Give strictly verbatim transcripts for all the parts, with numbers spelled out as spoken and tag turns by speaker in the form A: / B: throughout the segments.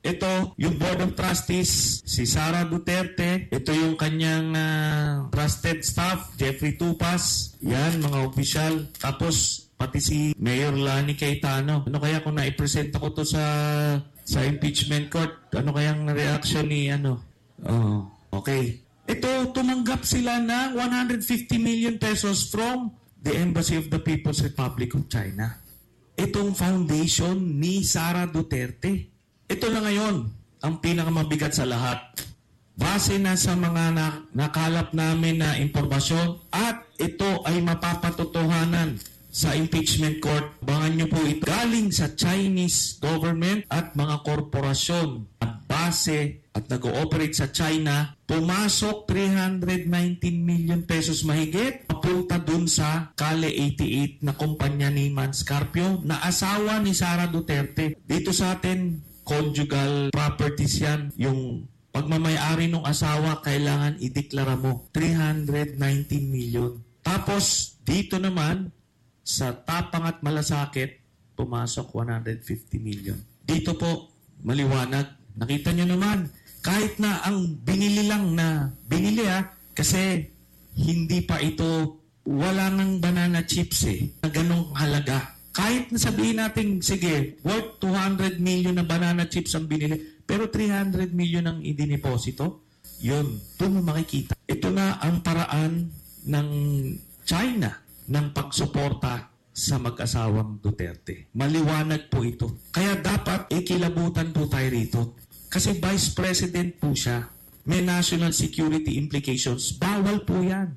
A: Ito, yung Board of Trustees, si Sara Duterte. Ito yung kanyang uh, trusted staff, Jeffrey Tupas. Yan, mga opisyal. Tapos, pati si Mayor Lani Cayetano. Ano kaya kung na-present ako to sa sa impeachment court? Ano kayang reaction ni ano? Oh, okay. Ito, tumanggap sila ng one hundred fifty million pesos from the Embassy of the People's Republic of China. Itong foundation ni Sara Duterte. Ito na ngayon ang pinakamabigat sa lahat. Base na sa mga na, nakalap namin na impormasyon at ito ay mapapatotohanan sa impeachment court. Abangan nyo po ito. Galing sa Chinese government at mga korporasyon at base at nag-ooperate sa China, pumasok three hundred nineteen million pesos mahigit papunta dun sa Kale eighty-eight na kumpanya ni Manscarpio na asawa ni Sara Duterte. Dito sa atin, conjugal properties yan. Yung pagmamayari ng asawa, kailangan ideklara mo. three hundred nineteen million. Tapos, dito naman, sa Tapang at Malasakit, pumasok one hundred fifty million. Dito po, maliwanag. Nakita nyo naman, kahit na ang binili lang na, binili ha, kasi hindi pa ito, wala ng banana chips eh, na ganong halaga. Kahit nasabihin natin, sige, worth two hundred million na banana chips ang binili, pero three hundred million ang idiniposito, yun, doon mo makikita. Ito na ang paraan ng China ng pagsuporta sa mag-asawang Duterte. Maliwanag po ito. Kaya dapat ikilabutan po tayo rito. Kasi Vice President po siya. May national security implications. Bawal po yan.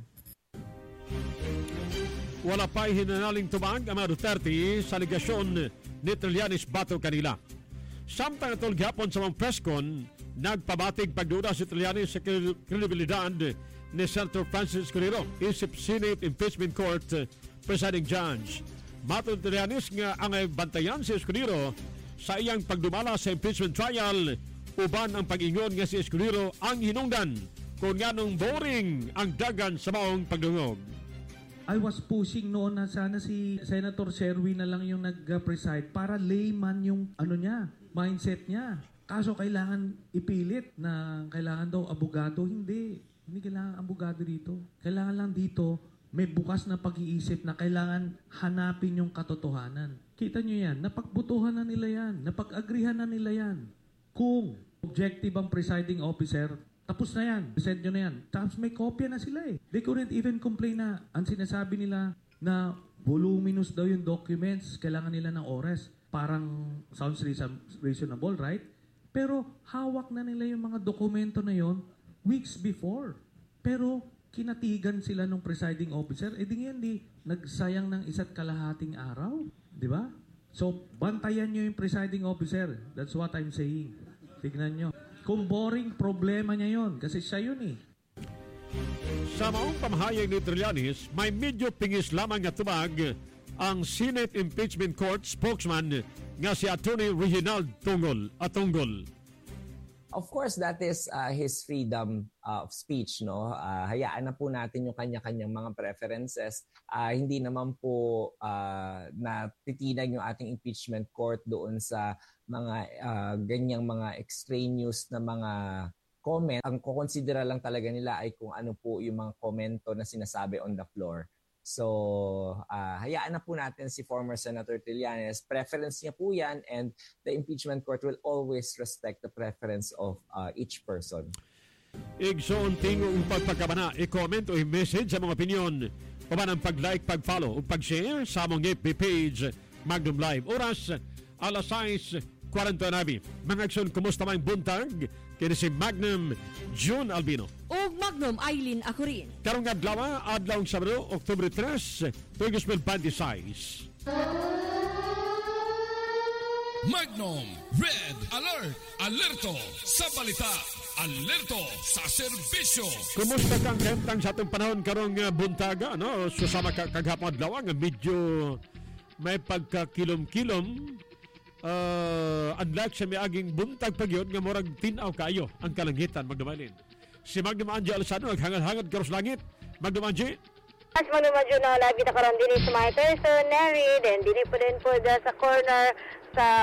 B: Wala pa'y hinanaling tumang ang mga Duterte sa aligasyon ni Trillanes bato kanila. Samtang atol gihapon sa mga presscon, nagpabatig pagduda si Trillanes sa kredibilidad ni Senator Francis Escudero, isip Senate Impeachment Court Presiding Judge. Matod Trillanes nga ang bantayan si Escudero sa iyang pagdumala sa impeachment trial, uban ang pag-ingon nga si Escudero ang hinungdan kung nganong boring ang dagan sa maong pagdungog.
C: I was pushing noon na sana si Senator Sherwin na lang yung nag-preside para layman yung ano niya, mindset niya. Kaso kailangan ipilit na kailangan daw abogado. Hindi. Hindi kailangan abogado dito. Kailangan lang dito may bukas na pag-iisip na kailangan hanapin yung katotohanan. Kita nyo yan. Napagbutuhan na nila yan. Napag-agrihan na nila yan. Kung objective ang presiding officer, tapos na yan. Present nyo na yan. Tapos may kopya na sila eh. They couldn't even complain na ang sinasabi nila na voluminous daw yung documents, kailangan nila ng oras. Parang sounds reasonable, right? Pero hawak na nila yung mga dokumento na yon weeks before. Pero kinatigan sila ng presiding officer, eh di ngayon di nagsayang ng isa't kalahating araw. Di ba? So, bantayan nyo yung presiding officer. That's what I'm saying. Tignan nyo. Kung boring, problema niya yon kasi siya yun eh.
B: Sa maong pamahayag ni Trillanes, may medyo pingis lamang nga tubag ang Senate Impeachment Court spokesman nga si Attorney Reginald Tungol Atonggol.
D: Of course, that is uh, his freedom uh, of speech. No? Uh, hayaan na po natin yung kanya-kanyang mga preferences. Uh, hindi naman po uh, natitinag yung ating impeachment court doon sa mga uh, ganyang mga extraneous na mga comment. Ang kukonsidera lang talaga nila ay kung ano po yung mga komento na sinasabi on the floor. So, uh, hayaan na po natin si former Senator Trillanes. Preference niya po yan and the impeachment court will always respect the preference of uh, each person.
B: Igsoon tingong pagpagkabana, i-comment o i-message sa mga opinion. Paman ang pag-like, pag-follow o pag-share sa among F B page Magnum Live. Oras, alas sais forty-nine. Mga aksyon, kumusta mang buntag? Kini si Magnum June Albino.
E: O Magnum Aileen Akurin.
B: Karong adlaw, adlaw Sabado, October three, twenty twenty-six.
F: Magnum Red Alert. Alerto sa balita. Alerto sa serbisyo.
B: Kumusta kang kentang sa atong panahon karong uh, buntaga? No? Susama ka kaghapon adlaw nga medyo may pagkakilom-kilom. Uh, unlike sa may aging buntag pagyon nga morag tinaw kayo ang kalangitan. Magdumanin si Magnum Angie Alzano naghangad-hangad karos langit. Magnum Angie.
G: Mas Magnum Angie na labi na karon din sa mga person Neri then din po din po sa corner sa